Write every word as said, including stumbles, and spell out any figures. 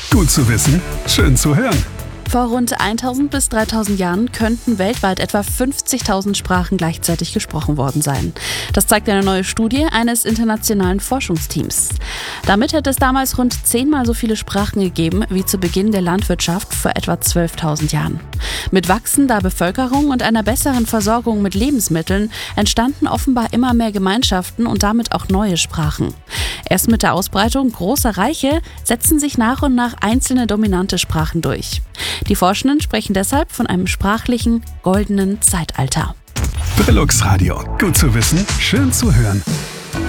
Gut zu wissen, schön zu hören. Vor rund eintausend bis dreitausend Jahren könnten weltweit etwa fünfzigtausend Sprachen gleichzeitig gesprochen worden sein. Das zeigt eine neue Studie eines internationalen Forschungsteams. Damit hätte es damals rund zehnmal so viele Sprachen gegeben wie zu Beginn der Landwirtschaft vor etwa zwölftausend Jahren. Mit wachsender Bevölkerung und einer besseren Versorgung mit Lebensmitteln entstanden offenbar immer mehr Gemeinschaften und damit auch neue Sprachen. Erst mit der Ausbreitung großer Reiche setzen sich nach und nach einzelne dominante Sprachen durch. Die Forschenden sprechen deshalb von einem sprachlichen goldenen Zeitalter. Brillux Radio. Gut zu wissen, schön zu hören.